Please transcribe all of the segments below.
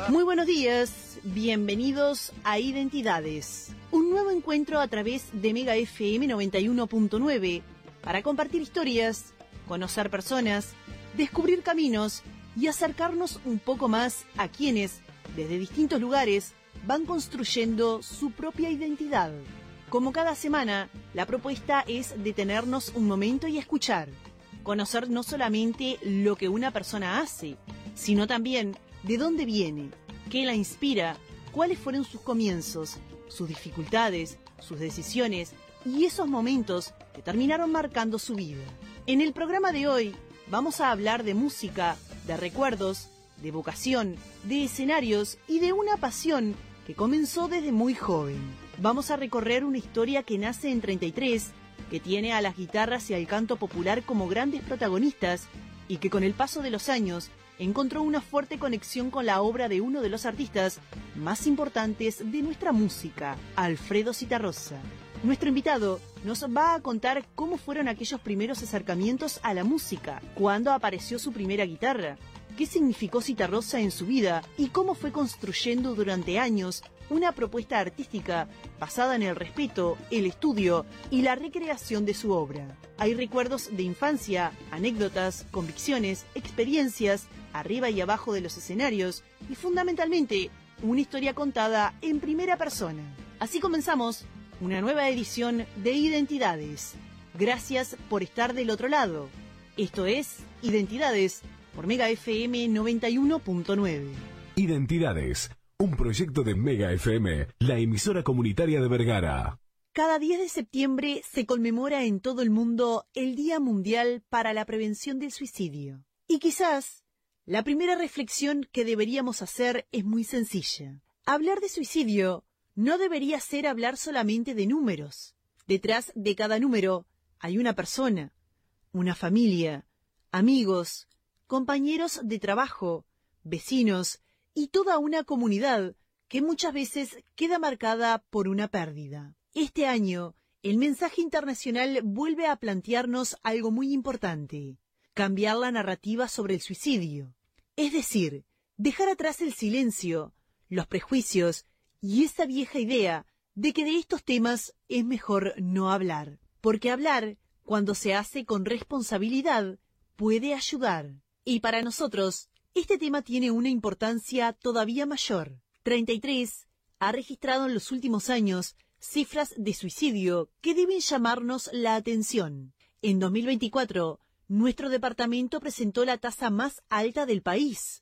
Muy buenos días, bienvenidos a Identidades, un nuevo encuentro a través de Mega FM 91.9 para compartir historias, conocer personas, descubrir caminos y acercarnos un poco más a quienes, desde distintos lugares, van construyendo su propia identidad. Como cada semana, la propuesta es detenernos un momento y escuchar, conocer no solamente lo que una persona hace, sino también de dónde viene, qué la inspira, cuáles fueron sus comienzos, sus dificultades, sus decisiones y esos momentos que terminaron marcando su vida. En el programa de hoy vamos a hablar de música, de recuerdos, de vocación, de escenarios y de una pasión que comenzó desde muy joven. Vamos a recorrer una historia que nace en 33, que tiene a las guitarras y al canto popular como grandes protagonistas y que con el paso de los años encontró una fuerte conexión con la obra de uno de los artistas más importantes de nuestra música, Alfredo Zitarrosa. Nuestro invitado nos va a contar cómo fueron aquellos primeros acercamientos a la música, cuándo apareció su primera guitarra, qué significó Zitarrosa en su vida y cómo fue construyendo durante años una propuesta artística basada en el respeto, el estudio y la recreación de su obra. Hay recuerdos de infancia, anécdotas, convicciones, experiencias, arriba y abajo de los escenarios y fundamentalmente una historia contada en primera persona. Así comenzamos una nueva edición de Identidades. Gracias por estar del otro lado. Esto es Identidades por Mega FM 91.9. Identidades, un proyecto de Mega FM, la emisora comunitaria de Vergara. Cada 10 de septiembre se conmemora en todo el mundo el Día Mundial para la Prevención del Suicidio. Y quizás la primera reflexión que deberíamos hacer es muy sencilla. Hablar de suicidio no debería ser hablar solamente de números. Detrás de cada número hay una persona, una familia, amigos, compañeros de trabajo, vecinos y toda una comunidad que muchas veces queda marcada por una pérdida. Este año, el mensaje internacional vuelve a plantearnos algo muy importante: cambiar la narrativa sobre el suicidio. Es decir, dejar atrás el silencio, los prejuicios y esa vieja idea de que de estos temas es mejor no hablar. Porque hablar, cuando se hace con responsabilidad, puede ayudar. Y para nosotros, este tema tiene una importancia todavía mayor. 33 ha registrado en los últimos años cifras de suicidio que deben llamarnos la atención. En 2024, nuestro departamento presentó la tasa más alta del país,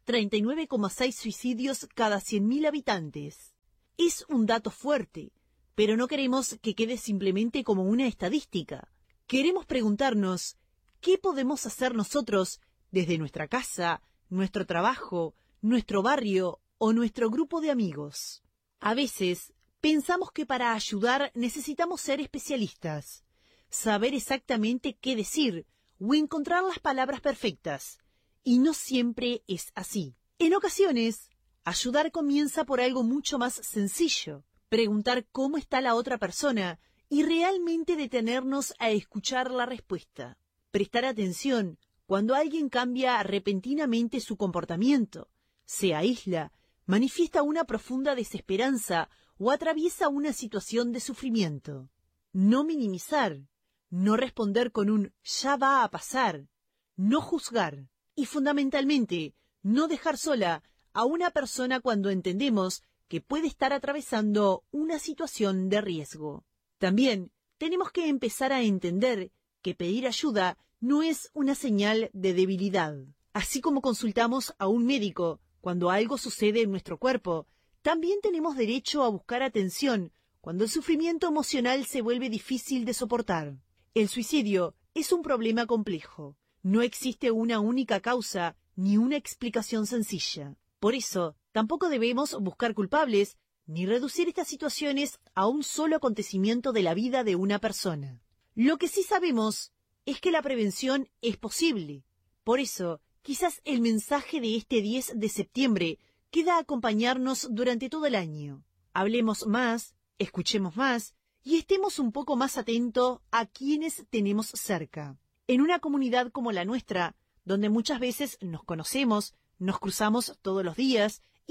39,6 suicidios cada 100.000 habitantes. Es un dato fuerte, pero no queremos que quede simplemente como una estadística. Queremos preguntarnos, ¿qué podemos hacer nosotros desde nuestra casa, nuestro trabajo, nuestro barrio o nuestro grupo de amigos? A veces pensamos que para ayudar necesitamos ser especialistas, saber exactamente qué decir o encontrar las palabras perfectas, y no siempre es así. En ocasiones, ayudar comienza por algo mucho más sencillo: preguntar cómo está la otra persona y realmente detenernos a escuchar la respuesta. Prestar atención cuando alguien cambia repentinamente su comportamiento, se aísla, manifiesta una profunda desesperanza o atraviesa una situación de sufrimiento. No minimizar, no responder con un «ya va a pasar», no juzgar y, fundamentalmente, no dejar sola a una persona cuando entendemos que puede estar atravesando una situación de riesgo. También tenemos que empezar a entender que pedir ayuda no es una señal de debilidad. Así como consultamos a un médico cuando algo sucede en nuestro cuerpo, también tenemos derecho a buscar atención cuando el sufrimiento emocional se vuelve difícil de soportar. El suicidio es un problema complejo. No existe una única causa ni una explicación sencilla. Por eso, tampoco debemos buscar culpables ni reducir estas situaciones a un solo acontecimiento de la vida de una persona. Lo que sí sabemos es que la prevención es posible. Por eso, quizás el mensaje de este 10 de septiembre queda acompañarnos durante todo el año. Hablemos más, escuchemos más y estemos un poco más atentos a quienes tenemos cerca. En una comunidad como la nuestra, donde muchas veces nos conocemos, nos cruzamos todos los días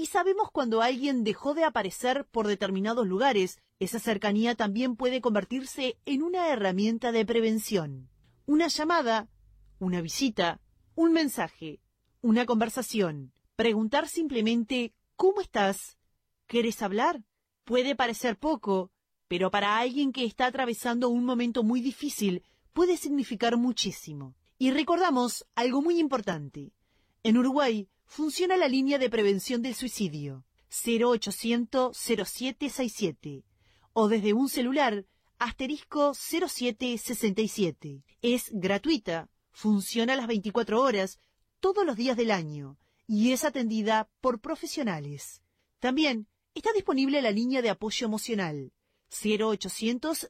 y sabemos cuando alguien dejó de aparecer por determinados lugares. Esa cercanía también puede convertirse en una herramienta de prevención. Una llamada, una visita, un mensaje, una conversación. Preguntar simplemente ¿cómo estás? ¿Quieres hablar? Puede parecer poco, pero para alguien que está atravesando un momento muy difícil puede significar muchísimo. Y recordamos algo muy importante. En Uruguay funciona la línea de prevención del suicidio 0800-0767 o desde un celular *0767. Es gratuita, funciona las 24 horas, todos los días del año y es atendida por profesionales. También está disponible la línea de apoyo emocional 0800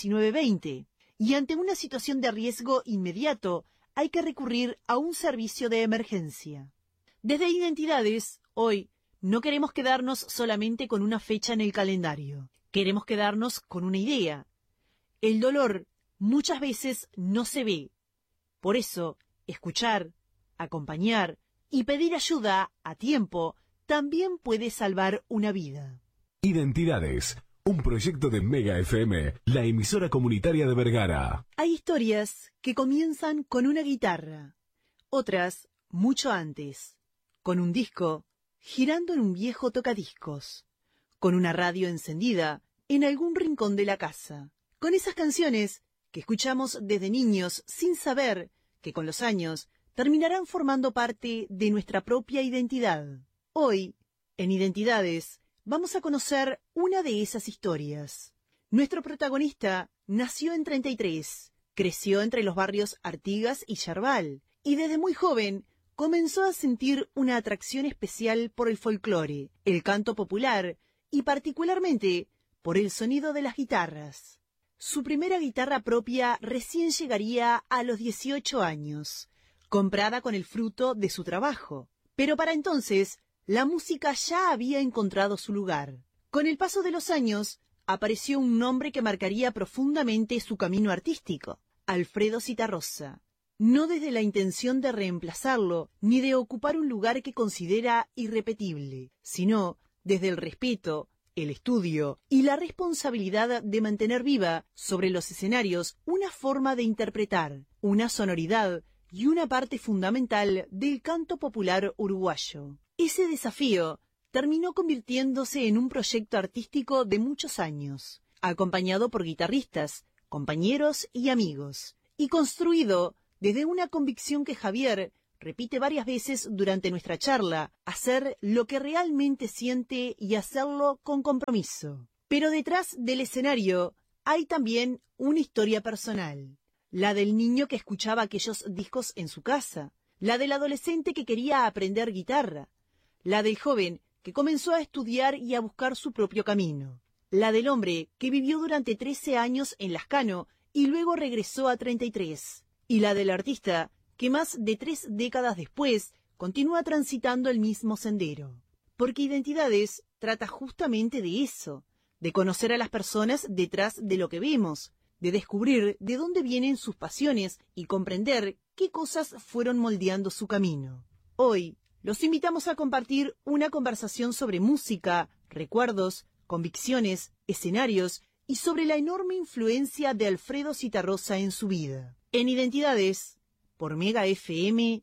1920 y ante una situación de riesgo inmediato hay que recurrir a un servicio de emergencia. Desde Identidades, hoy, no queremos quedarnos solamente con una fecha en el calendario. Queremos quedarnos con una idea. El dolor muchas veces no se ve. Por eso, escuchar, acompañar y pedir ayuda a tiempo también puede salvar una vida. Identidades, un proyecto de Mega FM, la emisora comunitaria de Vergara. Hay historias que comienzan con una guitarra, otras mucho antes, con un disco girando en un viejo tocadiscos, con una radio encendida en algún rincón de la casa, con esas canciones que escuchamos desde niños sin saber que con los años terminarán formando parte de nuestra propia identidad. Hoy, en Identidades, vamos a conocer una de esas historias. Nuestro protagonista nació en 33, creció entre los barrios Artigas y Yerbal, y desde muy joven comenzó a sentir una atracción especial por el folclore, el canto popular y particularmente por el sonido de las guitarras. Su primera guitarra propia recién llegaría a los 18 años, comprada con el fruto de su trabajo. Pero para entonces, la música ya había encontrado su lugar. Con el paso de los años, apareció un nombre que marcaría profundamente su camino artístico: Alfredo Zitarrosa. No desde la intención de reemplazarlo, ni de ocupar un lugar que considera irrepetible, sino desde el respeto, el estudio y la responsabilidad de mantener viva sobre los escenarios una forma de interpretar, una sonoridad y una parte fundamental del canto popular uruguayo. Ese desafío terminó convirtiéndose en un proyecto artístico de muchos años, acompañado por guitarristas, compañeros y amigos, y construido desde una convicción que Javier repite varias veces durante nuestra charla: hacer lo que realmente siente y hacerlo con compromiso. Pero detrás del escenario hay también una historia personal, la del niño que escuchaba aquellos discos en su casa, la del adolescente que quería aprender guitarra, la del joven que comenzó a estudiar y a buscar su propio camino, la del hombre que vivió durante 13 años en Lascano y luego regresó a 33, y la del artista que más de 3 décadas después continúa transitando el mismo sendero. Porque Identidades trata justamente de eso, de conocer a las personas detrás de lo que vemos, de descubrir de dónde vienen sus pasiones y comprender qué cosas fueron moldeando su camino. Hoy los invitamos a compartir una conversación sobre música, recuerdos, convicciones, escenarios y sobre la enorme influencia de Alfredo Zitarrosa en su vida. En Identidades, por Mega FM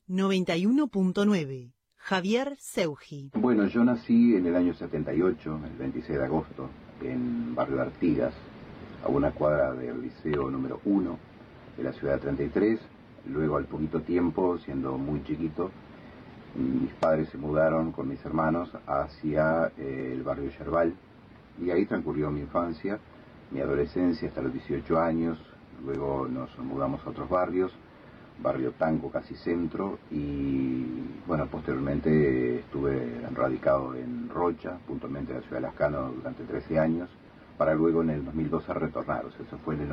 91.9, Javier Seugi. Bueno, yo nací en el año 78, el 26 de agosto, en Barrio Artigas, a una cuadra del Liceo número 1 de la ciudad de 33. Luego, al poquito tiempo, siendo muy chiquito, mis padres se mudaron con mis hermanos hacia el barrio Yerbal, y ahí transcurrió mi infancia, mi adolescencia hasta los 18 años. Luego nos mudamos a otros barrios, barrio Tanco, casi centro, y bueno, posteriormente estuve radicado en Rocha, puntualmente en la ciudad de Lascano, durante 13 años, para luego en el 2012 retornar. O sea, eso fue en el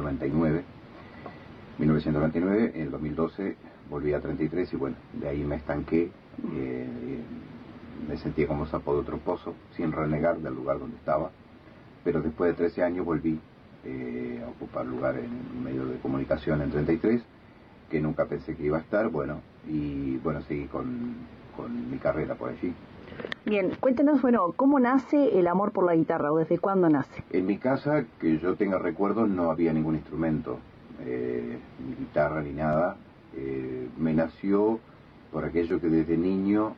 1999, en el 2012 volví a 33 y bueno, de ahí me estanqué. Me sentía como sapo de otro pozo, sin renegar del lugar donde estaba, pero después de 13 años volví a ocupar lugar en un medio de comunicación en 33, que nunca pensé que iba a estar, bueno, y bueno, seguí con mi carrera por allí. Bien, cuéntenos, bueno, ¿cómo nace el amor por la guitarra o desde cuándo nace? En mi casa, que yo tenga recuerdos, no había ningún instrumento, ni guitarra ni nada. Me nació por aquello que desde niño,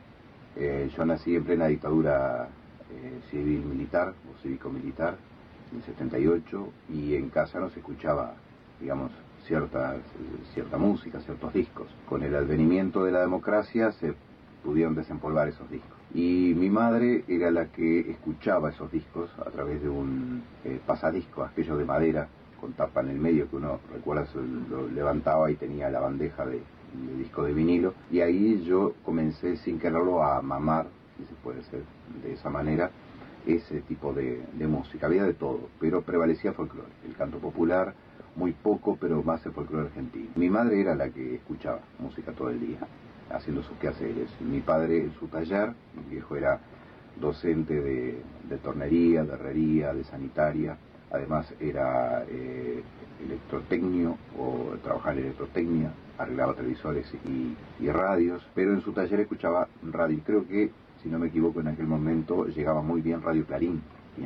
yo nací en plena dictadura civil-militar o cívico-militar, en el 78, y en casa no se escuchaba, digamos, cierta música, ciertos discos. Con el advenimiento de la democracia se pudieron desempolvar esos discos. Y mi madre era la que escuchaba esos discos a través de un pasadisco, aquello de madera, con tapa en el medio, que uno, recuerda, lo levantaba y tenía la bandeja de disco de vinilo. Y ahí yo comencé sin quererlo a mamar, si se puede decir de esa manera, ese tipo de música. Había de todo, pero prevalecía folclore, el canto popular, muy poco, pero más el folclore argentino. Mi madre era la que escuchaba música todo el día, haciendo sus quehaceres. Mi padre en su taller, mi viejo era docente de tornería, de herrería, de sanitaria, además era electrotecnio o trabajaba en electrotecnia, arreglaba televisores y radios, pero en su taller escuchaba radio. Creo que, si no me equivoco, en aquel momento llegaba muy bien Radio Clarín,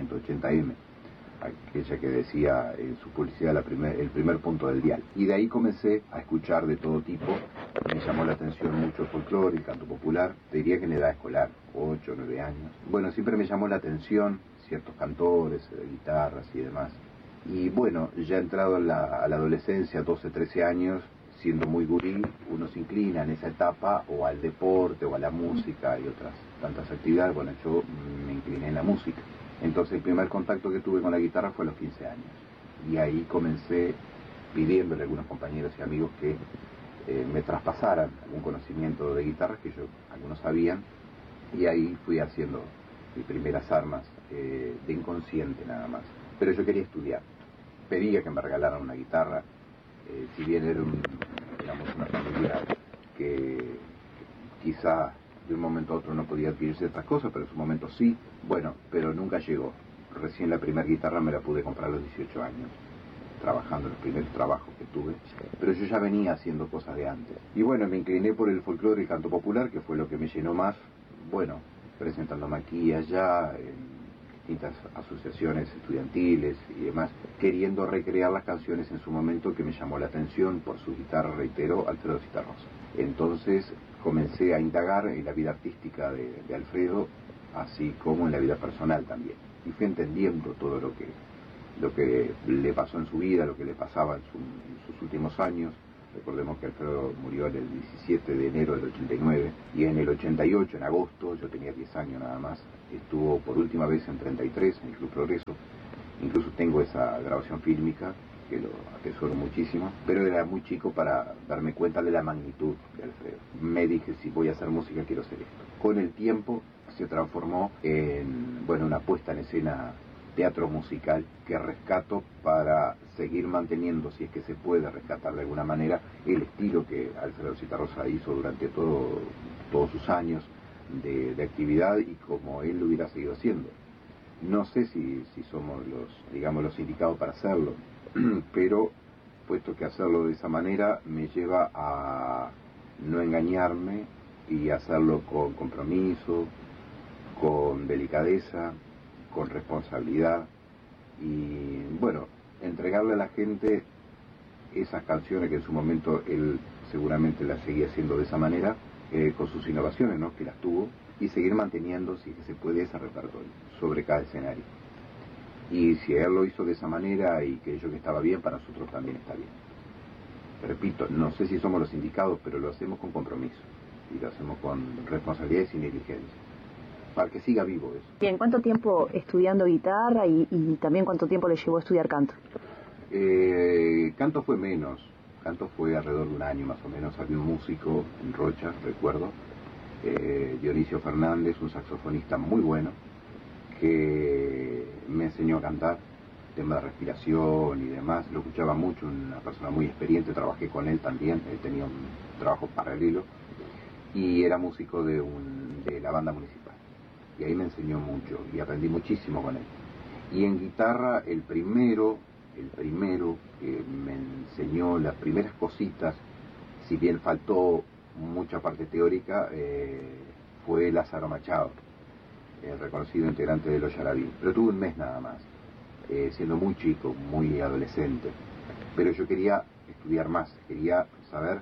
580M, aquella que decía en su publicidad el primer punto del dial. Y de ahí comencé a escuchar de todo tipo. Me llamó la atención mucho el folclore, el canto popular, te diría que en edad escolar, 8 o 9 años. Bueno, siempre me llamó la atención ciertos cantores, guitarras y demás. Y bueno, ya entrado a la adolescencia, 12, 13 años, siendo muy gurí, uno se inclina en esa etapa o al deporte o a la música y otras tantas actividades. Bueno, yo me incliné en la música. Entonces el primer contacto que tuve con la guitarra fue a los 15 años. Y ahí comencé pidiéndole a algunos compañeros y amigos que me traspasaran algún conocimiento de guitarra, que algunos sabían, y ahí fui haciendo mis primeras armas de inconsciente nada más. Pero yo quería estudiar. Pedía que me regalaran una guitarra, si bien era una familia que quizá de un momento a otro no podía adquirir ciertas cosas, pero en su momento sí. Bueno, pero nunca llegó. Recién la primera guitarra me la pude comprar a los 18 años, trabajando en los primeros trabajos que tuve, pero yo ya venía haciendo cosas de antes. Y bueno, me incliné por el folclore y el canto popular, que fue lo que me llenó más, bueno, presentándome aquí y allá, en distintas asociaciones estudiantiles y demás, queriendo recrear las canciones en su momento, que me llamó la atención por su guitarra, reitero, Alfredo Citarrosa. Entonces comencé a indagar en la vida artística de Alfredo, así como en la vida personal también. Y fui entendiendo todo lo que le pasó en su vida, lo que le pasaba en sus últimos años. Recordemos que Alfredo murió el 17 de enero del 89, y en el 88, en agosto, yo tenía 10 años nada más, estuvo por última vez en 33, en el Club Progreso. Incluso tengo esa grabación fílmica, que lo atesoro muchísimo, pero era muy chico para darme cuenta de la magnitud de Alfredo. Me dije, si voy a hacer música, quiero hacer esto. Con el tiempo se transformó en, una puesta en escena teatro musical que rescato para seguir manteniendo, si es que se puede rescatar de alguna manera, el estilo que Alfredo Citarrosa hizo durante todos sus años de actividad, y como él lo hubiera seguido haciendo. No sé si somos los indicados para hacerlo, pero puesto que hacerlo de esa manera me lleva a no engañarme y hacerlo con compromiso, con delicadeza, con responsabilidad, y entregarle a la gente esas canciones que en su momento él seguramente las seguía haciendo de esa manera, con sus innovaciones, ¿no?, que las tuvo, y seguir manteniendo, si es que se puede, ese repertorio sobre cada escenario. Y si él lo hizo de esa manera y creyó que estaba bien, para nosotros también está bien. Repito, no sé si somos los indicados, pero lo hacemos con compromiso y lo hacemos con responsabilidad y sin negligencia, para que siga vivo eso. Bien, ¿cuánto tiempo estudiando guitarra y también cuánto tiempo le llevó a estudiar canto? Canto fue menos, canto fue alrededor de un año más o menos. Había un músico en Rocha, recuerdo, Dionisio Fernández, un saxofonista muy bueno, que me enseñó a cantar, tema de respiración y demás. Lo escuchaba mucho, una persona muy experiente, trabajé con él también, él tenía un trabajo paralelo y era músico de la banda municipal, y ahí me enseñó mucho y aprendí muchísimo con él. Y en guitarra, el primero que me enseñó las primeras cositas, si bien faltó mucha parte teórica, fue Lázaro Machado. reconocido integrante de los Yarabí, pero tuve un mes nada más, siendo muy chico, muy adolescente, pero yo quería estudiar más, quería saber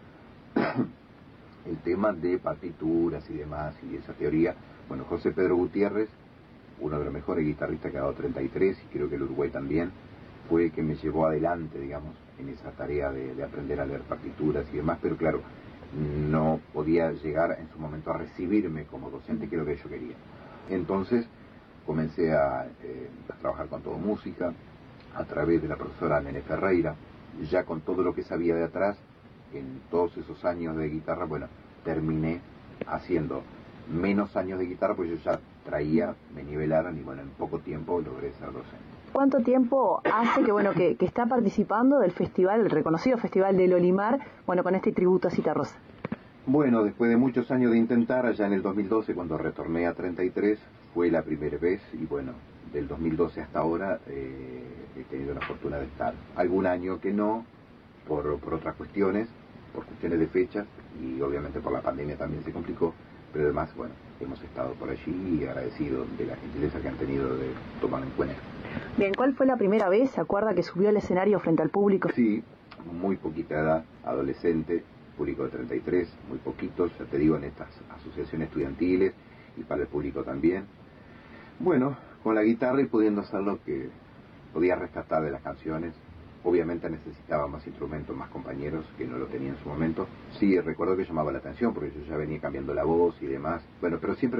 el tema de partituras y demás, y esa teoría. Bueno, José Pedro Gutiérrez, uno de los mejores guitarristas que ha dado 33, y creo que el Uruguay también, fue el que me llevó adelante, digamos, en esa tarea de aprender a leer partituras y demás, pero claro, no podía llegar en su momento a recibirme como docente, que es lo que yo quería. Entonces comencé a trabajar con todo música, a través de la profesora Nene Ferreira, ya con todo lo que sabía de atrás. En todos esos años de guitarra, bueno, terminé haciendo menos años de guitarra, pues yo ya traía, me nivelaron y bueno, en poco tiempo logré ser docente. ¿Cuánto tiempo hace que está participando del festival, el reconocido Festival del Olimar, bueno, con este tributo a Citarrosa? Bueno, después de muchos años de intentar, allá en el 2012, cuando retorné a 33, fue la primera vez, y bueno, del 2012 hasta ahora he tenido la fortuna de estar. Algún año que no, por otras cuestiones, por cuestiones de fechas, y obviamente por la pandemia también se complicó, pero además, bueno, hemos estado por allí y agradecido de la gentileza que han tenido de tomar en cuenta. Bien, ¿cuál fue la primera vez, se acuerda, que subió al escenario frente al público? Sí, muy poquita edad, adolescente, público de 33, muy poquitos, ya te digo, en estas asociaciones estudiantiles y para el público también. Bueno, con la guitarra y pudiendo hacer lo que podía rescatar de las canciones. Obviamente necesitaba más instrumentos, más compañeros, que no lo tenía en su momento. Sí, recuerdo que llamaba la atención, porque yo ya venía cambiando la voz y demás. Bueno, pero siempre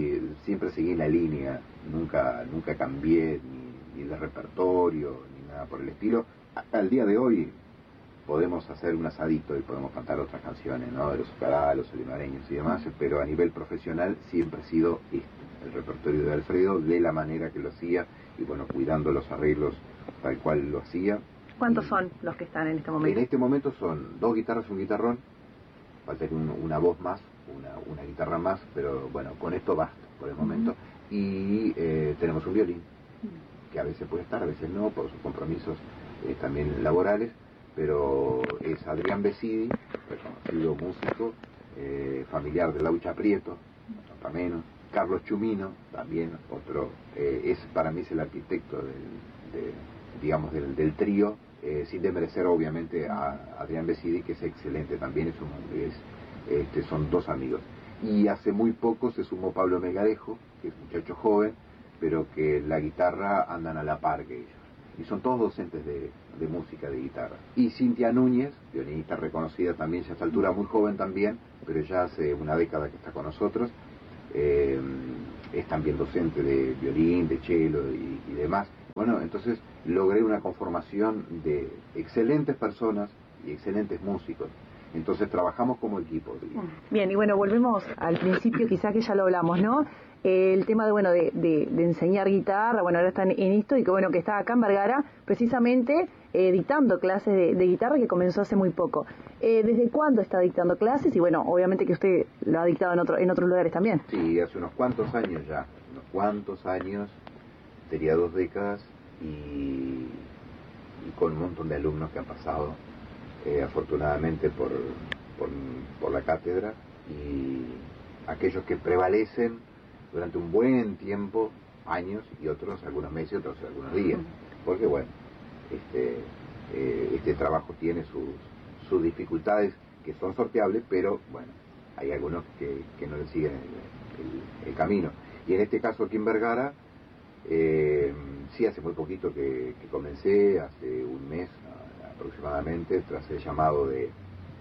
seguí la línea, nunca cambié ni de repertorio, ni nada por el estilo. Al día de hoy podemos hacer un asadito y podemos cantar otras canciones, ¿no? De los Ocará, los olimareños y demás, pero a nivel profesional siempre ha sido el repertorio de Alfredo, de la manera que lo hacía, y bueno, cuidando los arreglos tal cual lo hacía. ¿Cuántos son los que están en este momento? En este momento son 2 guitarras, un guitarrón, faltaría una voz más, una guitarra más, pero bueno, con esto basta por el momento. Y tenemos un violín, que a veces puede estar, a veces no, por sus compromisos también laborales, pero es Adrián Besidi, reconocido músico, familiar de Laucha Prieto, no para menos. Carlos Chumino, también otro, para mí es el arquitecto del trío, sin desmerecer obviamente a Adrián Besidi, que es excelente también, son 2 amigos. Y hace muy poco se sumó Pablo Melgarejo, que es un muchacho joven, pero que la guitarra andan a la par que ellos. Y son todos docentes de música, de guitarra. Y Cintia Núñez, violinista reconocida también, ya a esta altura muy joven también, pero ya hace una década que está con nosotros. Es también docente de violín, de cello y demás. Bueno, entonces logré una conformación de excelentes personas y excelentes músicos. Entonces trabajamos como equipo. Bien, y bueno, volvemos al principio, quizás que ya lo hablamos, ¿no? El tema de enseñar guitarra, bueno, ahora están en esto, y que bueno, que está acá en Vergara, precisamente dictando clases de guitarra, que comenzó hace muy poco. ¿Desde cuándo está dictando clases? Y bueno, obviamente que usted lo ha dictado en otros lugares también. Sí, hace unos cuantos años ya, tenía 2 décadas, y con un montón de alumnos que han pasado afortunadamente por la cátedra, y aquellos que prevalecen durante un buen tiempo, años, y otros algunos meses, otros algunos días, porque bueno, este trabajo tiene sus dificultades que son sorteables, pero bueno, hay algunos que no le siguen el camino. Y en este caso aquí en Vergara, sí, hace muy poquito que comencé, hace un mes aproximadamente, tras el llamado de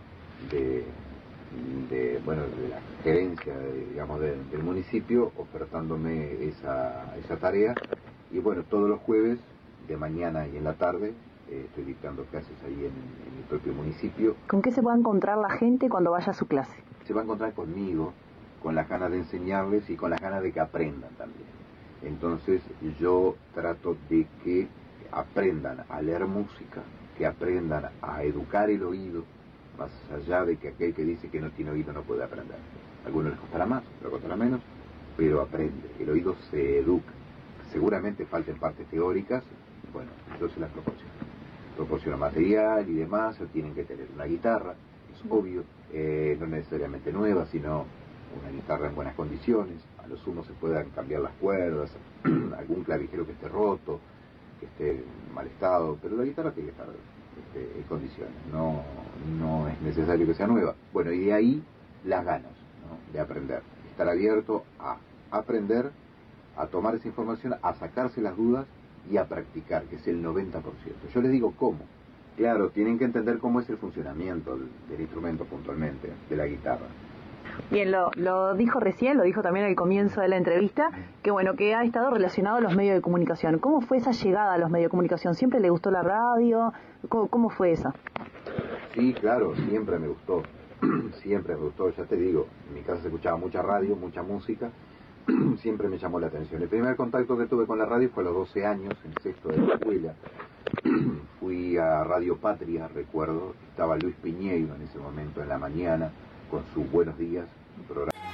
la gerencia, digamos, del municipio, ofertándome esa tarea. Y bueno, todos los jueves, de mañana y en la tarde, estoy dictando clases ahí en mi propio municipio. ¿Con qué se va a encontrar la gente cuando vaya a su clase? Se va a encontrar conmigo, con las ganas de enseñarles y con las ganas de que aprendan también. Entonces yo trato de que aprendan a leer música, que aprendan a educar el oído, más allá de que aquel que dice que no tiene oído no puede aprender. A algunos les costará más, les costará menos, pero aprende. El oído se educa. Seguramente falten partes teóricas, bueno, yo se las proporciono material y demás. Tienen que tener una guitarra, es obvio, no necesariamente nueva, sino una guitarra en buenas condiciones, a lo sumo se puedan cambiar las cuerdas, algún clavijero que esté roto, que esté en mal estado, pero la guitarra tiene que estar en condiciones, no es necesario que sea nueva. Bueno, y de ahí las ganas, ¿no?, de aprender, estar abierto a aprender, a tomar esa información, a sacarse las dudas y a practicar, que es el 90%. Yo les digo cómo. Claro, tienen que entender cómo es el funcionamiento del instrumento puntualmente, de la guitarra. Bien, lo dijo recién, lo dijo también al comienzo de la entrevista, que bueno, que ha estado relacionado a los medios de comunicación. ¿Cómo fue esa llegada a los medios de comunicación? ¿Siempre le gustó la radio? ¿Cómo fue esa? Sí, claro, siempre me gustó, ya te digo, en mi casa se escuchaba mucha radio, mucha música, siempre me llamó la atención. El primer contacto que tuve con la radio fue a los 12 años, en sexto de la escuela. Fui a Radio Patria, recuerdo, estaba Luis Piñeiro en ese momento en la mañana, con sus Buenos Días, un programa